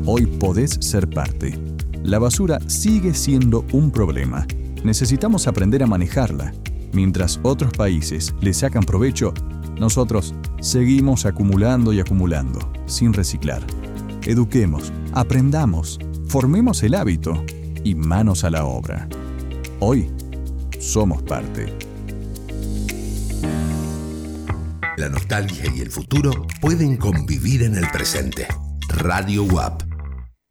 Hoy podés ser parte. La basura sigue siendo un problema. Necesitamos aprender a manejarla. Mientras otros países le sacan provecho, nosotros seguimos acumulando y acumulando, sin reciclar. Eduquemos, aprendamos, formemos el hábito y manos a la obra. Hoy somos parte. La nostalgia y el futuro pueden convivir en el presente. Radio UAP